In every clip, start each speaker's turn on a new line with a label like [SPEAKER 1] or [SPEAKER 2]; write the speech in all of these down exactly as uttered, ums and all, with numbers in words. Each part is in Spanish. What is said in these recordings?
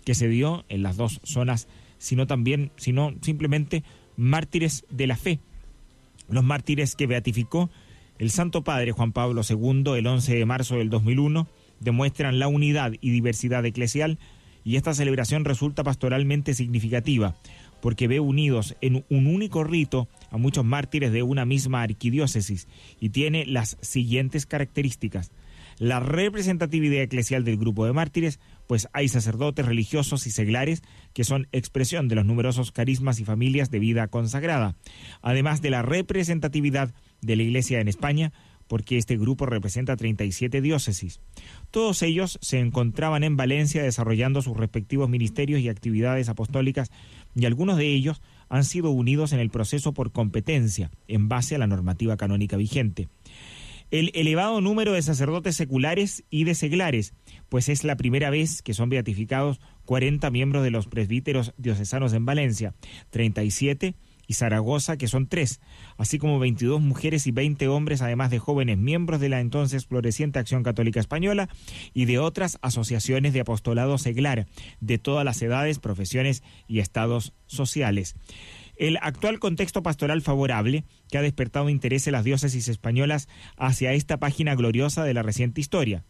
[SPEAKER 1] que se dio en las dos zonas, sino también, sino simplemente mártires de la fe. Los mártires que beatificó el Santo Padre Juan Pablo segundo el once de marzo del dos mil uno demuestran la unidad y diversidad eclesial, y esta celebración resulta pastoralmente significativa, porque ve unidos en un único rito a muchos mártires de una misma arquidiócesis, y tiene las siguientes características. La representatividad eclesial del grupo de mártires, pues hay sacerdotes, religiosos y seglares que son expresión de los numerosos carismas y familias de vida consagrada, además de la representatividad de la Iglesia en España, porque este grupo representa treinta y siete diócesis. Todos ellos se encontraban en Valencia desarrollando sus respectivos ministerios y actividades apostólicas, y algunos de ellos han sido unidos en el proceso por competencia, en base a la normativa canónica vigente. El elevado número de sacerdotes seculares y de seglares, pues es la primera vez que son beatificados cuarenta miembros de los presbíteros diocesanos en Valencia, treinta y siete y Zaragoza, que son tres, así como veintidós mujeres y veinte hombres, además de jóvenes miembros de la entonces floreciente Acción Católica Española y de otras asociaciones de apostolado seglar, de todas las edades, profesiones y estados sociales. El actual contexto pastoral favorable, que ha despertado interés en las diócesis españolas hacia esta página gloriosa de la reciente historia.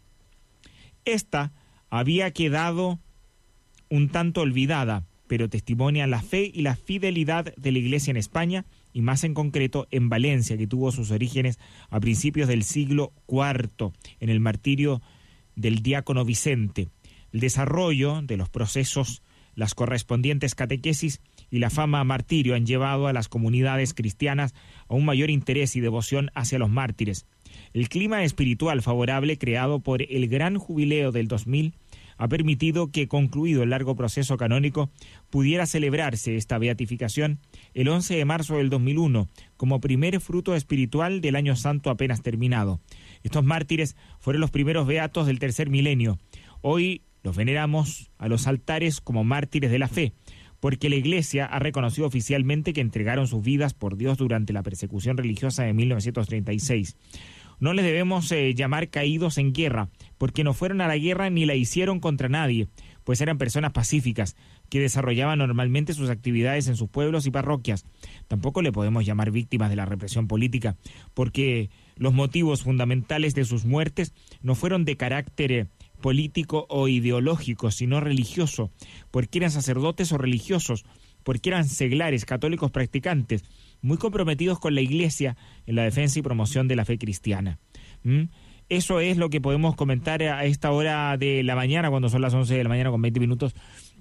[SPEAKER 1] Esta había quedado un tanto olvidada, pero testimonia la fe y la fidelidad de la Iglesia en España, y más en concreto en Valencia, que tuvo sus orígenes a principios del siglo cuarto, en el martirio del diácono Vicente. El desarrollo de los procesos, las correspondientes catequesis y la fama a martirio han llevado a las comunidades cristianas a un mayor interés y devoción hacia los mártires. El clima espiritual favorable creado por el gran jubileo del dos mil ha permitido que, concluido el largo proceso canónico, pudiera celebrarse esta beatificación el once de marzo del dos mil uno como primer fruto espiritual del año santo apenas terminado. Estos mártires fueron los primeros beatos del tercer milenio. Hoy los veneramos a los altares como mártires de la fe, porque la Iglesia ha reconocido oficialmente que entregaron sus vidas por Dios durante la persecución religiosa de mil novecientos treinta y seis. No les debemos eh, llamar caídos en guerra, porque no fueron a la guerra ni la hicieron contra nadie, pues eran personas pacíficas que desarrollaban normalmente sus actividades en sus pueblos y parroquias. Tampoco le podemos llamar víctimas de la represión política, porque los motivos fundamentales de sus muertes no fueron de carácter eh, político o ideológico, sino religioso, porque eran sacerdotes o religiosos, porque eran seglares, católicos practicantes, muy comprometidos con la Iglesia en la defensa y promoción de la fe cristiana. ¿Mm? Eso es lo que podemos comentar a esta hora de la mañana, cuando son las once de la mañana con veinte minutos,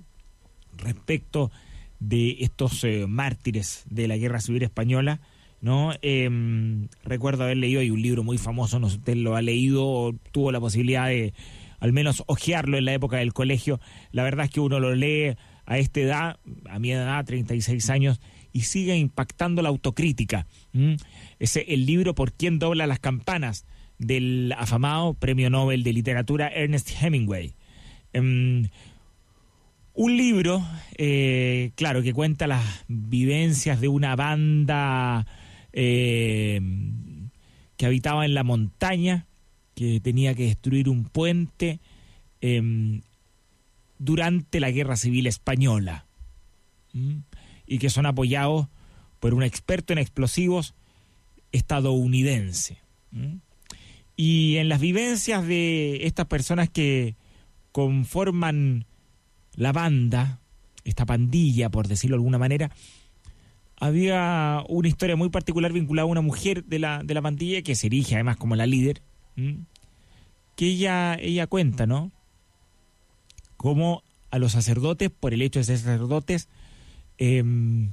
[SPEAKER 1] respecto de estos eh, mártires de la Guerra Civil Española, ¿no? Eh, recuerdo haber leído, hay un libro muy famoso, no sé si usted lo ha leído o tuvo la posibilidad de al menos hojearlo en la época del colegio. La verdad es que uno lo lee a esta edad, a mi edad, treinta y seis años, y sigue impactando la autocrítica. ¿Mm? Ese el libro Por quién dobla las campanas, del afamado Premio Nobel de Literatura Ernest Hemingway. Um, un libro, eh, claro, que cuenta las vivencias de una banda eh, que habitaba en la montaña, que tenía que destruir un puente eh, durante la Guerra Civil Española, ¿Mm? y que son apoyados por un experto en explosivos estadounidense. ¿Mm? Y en las vivencias de estas personas que conforman la banda, esta pandilla, por decirlo de alguna manera, había una historia muy particular vinculada a una mujer de la, de la pandilla que se erige además como la líder, ¿Mm? que ella, ella cuenta, ¿no? Cómo a los sacerdotes, por el hecho de ser sacerdotes, eh,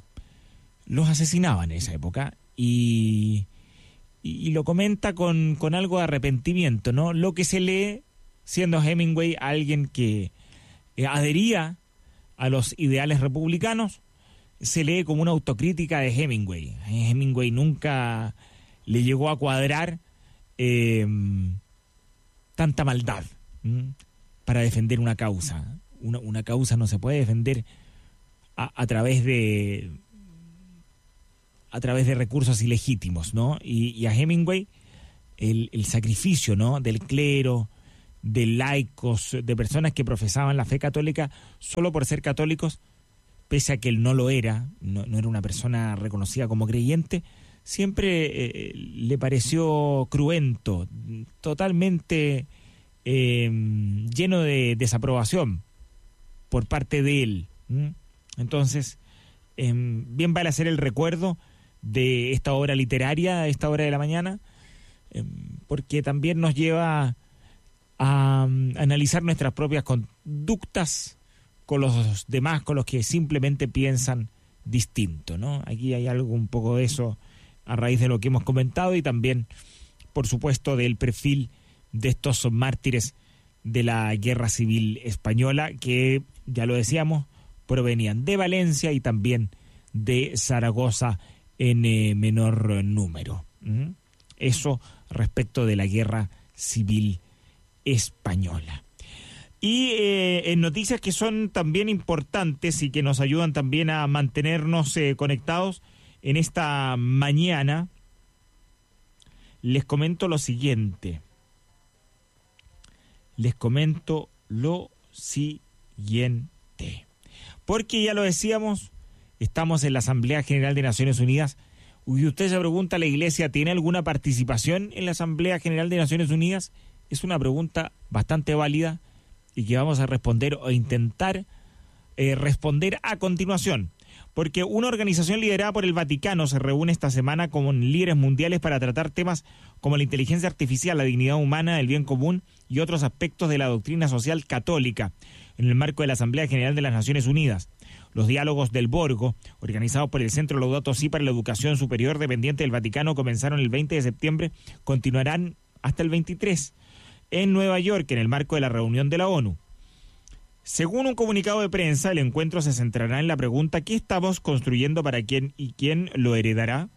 [SPEAKER 1] los asesinaban en esa época, y, y, y lo comenta con, con algo de arrepentimiento, ¿no? Lo que se lee, siendo Hemingway alguien que eh, adhería a los ideales republicanos, se lee como una autocrítica de Hemingway. A Hemingway nunca le llegó a cuadrar eh, tanta maldad ¿m? para defender una causa. Una, una causa no se puede defender a, a través de a través de recursos ilegítimos, ¿no? Y, y a Hemingway el, el sacrificio, ¿no? del clero, de laicos, de personas que profesaban la fe católica solo por ser católicos, pese a que él no lo era, no, no era una persona reconocida como creyente, siempre eh, le pareció cruento, totalmente eh, lleno de desaprobación por parte de él. ¿Mm? Entonces, eh, bien vale hacer el recuerdo de esta obra literaria, a esta hora de la mañana, eh, porque también nos lleva a um, analizar nuestras propias conductas con los demás, con los que simplemente piensan distinto, ¿no? Aquí hay algo un poco de eso a raíz de lo que hemos comentado y también, por supuesto, del perfil de estos mártires de la Guerra Civil Española, que, ya lo decíamos, provenían de Valencia y también de Zaragoza en eh, menor número. ¿Mm? Eso respecto de la Guerra Civil Española. Y eh, en noticias que son también importantes y que nos ayudan también a mantenernos eh, conectados en esta mañana, les comento lo siguiente. Les comento lo siguiente. Porque ya lo decíamos, estamos en la Asamblea General de Naciones Unidas. Y usted se pregunta, ¿la Iglesia tiene alguna participación en la Asamblea General de Naciones Unidas? Es una pregunta bastante válida y que vamos a responder o intentar eh, responder a continuación. Porque una organización liderada por el Vaticano se reúne esta semana con líderes mundiales para tratar temas como la inteligencia artificial, la dignidad humana, el bien común y otros aspectos de la doctrina social católica en el marco de la Asamblea General de las Naciones Unidas. Los diálogos del Borgo, organizados por el Centro Laudato Si para la Educación Superior dependiente del Vaticano, comenzaron el veinte de septiembre, continuarán hasta el veintitrés en Nueva York en el marco de la reunión de la ONU. Según un comunicado de prensa, el encuentro se centrará en la pregunta ¿qué estamos construyendo para quién y quién lo heredará?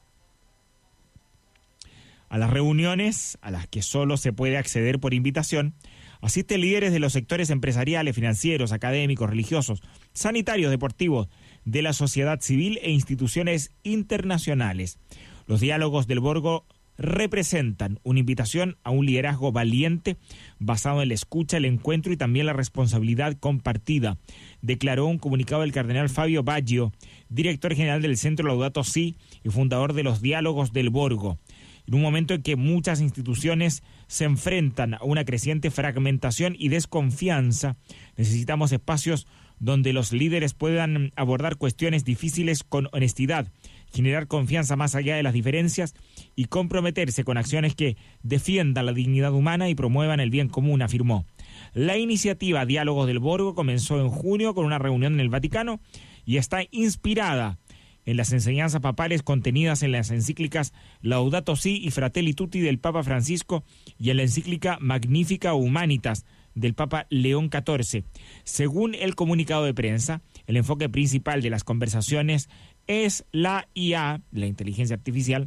[SPEAKER 1] A las reuniones, a las que solo se puede acceder por invitación, asisten líderes de los sectores empresariales, financieros, académicos, religiosos, sanitarios, deportivos, de la sociedad civil e instituciones internacionales. Los diálogos del Borgo representan una invitación a un liderazgo valiente basado en la escucha, el encuentro y también la responsabilidad compartida, declaró un comunicado del cardenal Fabio Baggio, director general del Centro Laudato Si y fundador de los diálogos del Borgo. En un momento en que muchas instituciones se enfrentan a una creciente fragmentación y desconfianza, necesitamos espacios donde los líderes puedan abordar cuestiones difíciles con honestidad, generar confianza más allá de las diferencias y comprometerse con acciones que defiendan la dignidad humana y promuevan el bien común, afirmó. La iniciativa Diálogos del Borgo comenzó en junio con una reunión en el Vaticano y está inspirada en las enseñanzas papales contenidas en las encíclicas Laudato Si y Fratelli Tutti del Papa Francisco y en la encíclica Magnificat Humanitas del Papa León catorce. Según el comunicado de prensa, el enfoque principal de las conversaciones es la I A, la inteligencia artificial,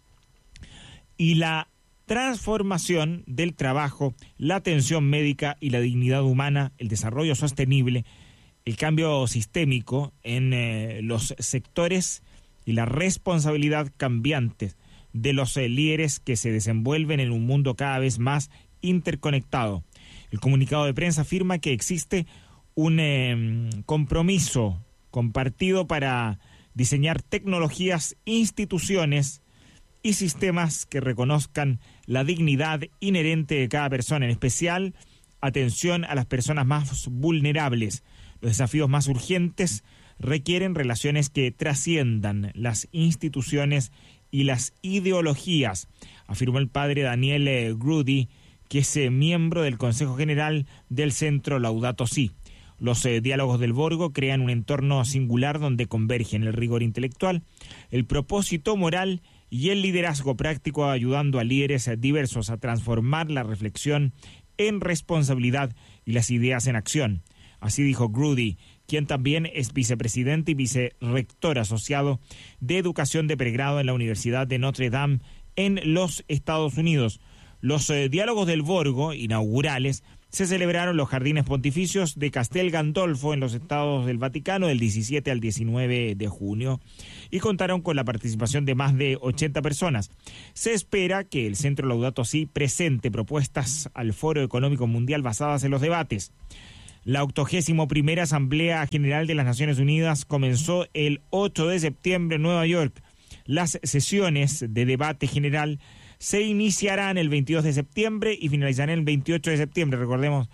[SPEAKER 1] y la transformación del trabajo, la atención médica y la dignidad humana, el desarrollo sostenible, el cambio sistémico en eh, los sectores y la responsabilidad cambiante de los eh, líderes que se desenvuelven en un mundo cada vez más interconectado. El comunicado de prensa afirma que existe un eh, compromiso compartido para diseñar tecnologías, instituciones y sistemas que reconozcan la dignidad inherente de cada persona, en especial atención a las personas más vulnerables. Los desafíos más urgentes requieren relaciones que trasciendan las instituciones y las ideologías, afirmó el padre Daniel Grudy, que es miembro del Consejo General del Centro Laudato Si. Los eh, diálogos del Borgo crean un entorno singular donde convergen el rigor intelectual, el propósito moral y el liderazgo práctico, ayudando a líderes diversos a transformar la reflexión en responsabilidad y las ideas en acción. Así dijo Grudy, quien también es vicepresidente y vicerrector asociado de educación de pregrado en la Universidad de Notre Dame en los Estados Unidos. Los eh, diálogos del Borgo inaugurales se celebraron los jardines pontificios de Castel Gandolfo en los Estados del Vaticano del diecisiete al diecinueve de junio y contaron con la participación de más de ochenta personas. Se espera que el Centro Laudato Si presente propuestas al Foro Económico Mundial basadas en los debates. La octogésimo primera Asamblea General de las Naciones Unidas comenzó el ocho de septiembre en Nueva York. Las sesiones de debate general se iniciarán el veintidós de septiembre y finalizarán el veintiocho de septiembre. Recordemos,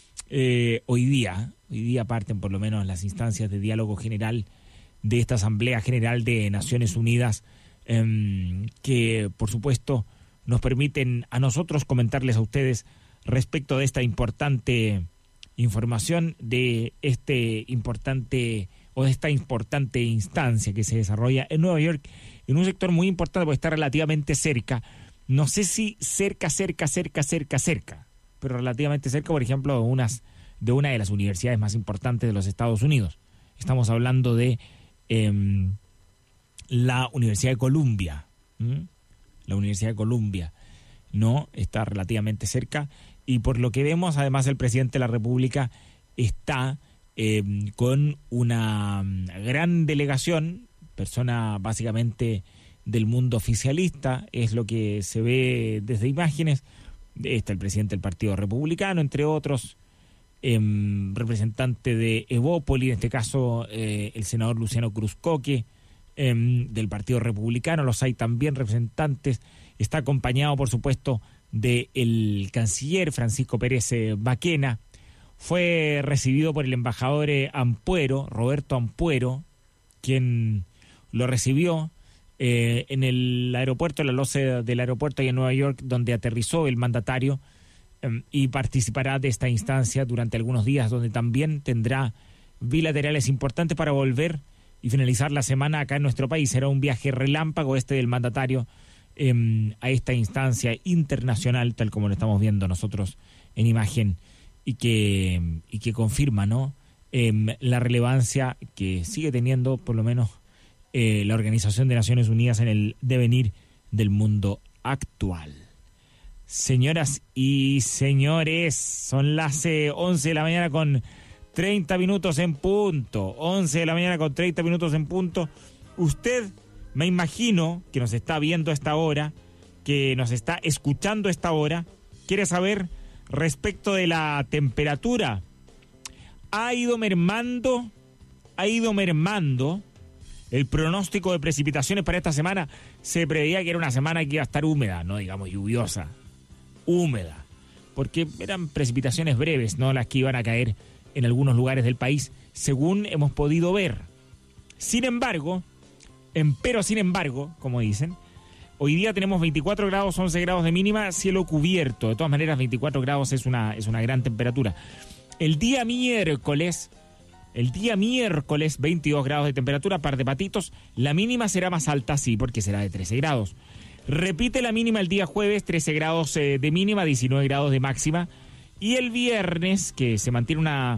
[SPEAKER 1] eh, hoy día, hoy día parten por lo menos las instancias de diálogo general de esta Asamblea General de Naciones Unidas, eh, que por supuesto nos permiten a nosotros comentarles a ustedes respecto de esta importante información, de este importante o de esta importante instancia que se desarrolla en Nueva York, en un sector muy importante porque está relativamente cerca. No sé si cerca, cerca, cerca, cerca, cerca, pero relativamente cerca, por ejemplo, de, unas, de una de las universidades más importantes de los Estados Unidos. Estamos hablando de eh, la Universidad de Columbia. ¿Mm? La Universidad de Columbia, ¿no? Está relativamente cerca y por lo que vemos, además, el presidente de la República está eh, con una gran delegación, persona básicamente del mundo oficialista, es lo que se ve desde imágenes. Está el presidente del Partido Republicano, entre otros, eh, representante de Evópoli, en este caso eh, el senador Luciano Cruzcoque, eh, del Partido Republicano, los hay también representantes. Está acompañado, por supuesto, del canciller Francisco Pérez Baquena. Fue recibido por el embajador Ampuero, Roberto Ampuero, quien lo recibió Eh, en el aeropuerto, en la loza del aeropuerto ahí en Nueva York, donde aterrizó el mandatario, eh, y participará de esta instancia durante algunos días, donde también tendrá bilaterales importantes para volver y finalizar la semana acá en nuestro país. Será un viaje relámpago este del mandatario eh, a esta instancia internacional, tal como lo estamos viendo nosotros en imagen, y que, y que confirma, ¿no? Eh, la relevancia que sigue teniendo, por lo menos, Eh, la Organización de Naciones Unidas en el devenir del mundo actual. Señoras y señores, son las eh, once de la mañana con treinta minutos en punto. once de la mañana con treinta minutos en punto. Usted, me imagino, que nos está viendo a esta hora, que nos está escuchando a esta hora, quiere saber respecto de la temperatura. Ha ido mermando, ha ido mermando. El pronóstico de precipitaciones para esta semana se preveía que era una semana que iba a estar húmeda, no digamos lluviosa, húmeda, porque eran precipitaciones breves, no las que iban a caer en algunos lugares del país, según hemos podido ver. Sin embargo, empero sin embargo, como dicen, hoy día tenemos veinticuatro grados, once grados de mínima, cielo cubierto. De todas maneras, veinticuatro grados es una, es una gran temperatura. El día miércoles... El día miércoles, veintidós grados de temperatura, par de patitos. La mínima será más alta, sí, porque será de trece grados. Repite la mínima el día jueves, trece grados eh, de mínima, diecinueve grados de máxima. Y el viernes, que se mantiene una...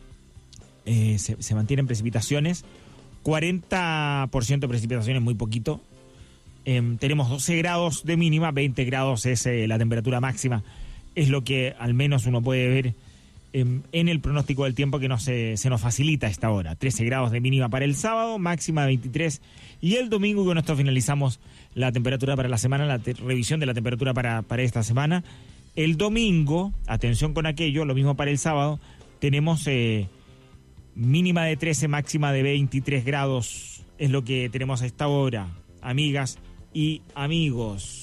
[SPEAKER 1] Eh, se, se mantienen precipitaciones, cuarenta por ciento de precipitaciones, muy poquito. Eh, tenemos doce grados de mínima, veinte grados es eh, la temperatura máxima. Es lo que al menos uno puede ver en el pronóstico del tiempo que nos, se, se nos facilita a esta hora. trece grados de mínima para el sábado, máxima de veintitrés. Y el domingo, con esto finalizamos la temperatura para la semana, la te, revisión de la temperatura para, para esta semana. El domingo, atención con aquello, lo mismo para el sábado, tenemos eh, mínima de trece, máxima de veintitrés grados. Es lo que tenemos a esta hora, amigas y amigos.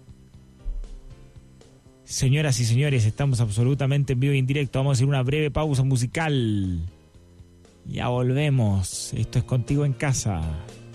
[SPEAKER 1] Señoras y señores, estamos absolutamente en vivo y en directo. Vamos a hacer una breve pausa musical. Ya volvemos. Esto es Contigo en Casa.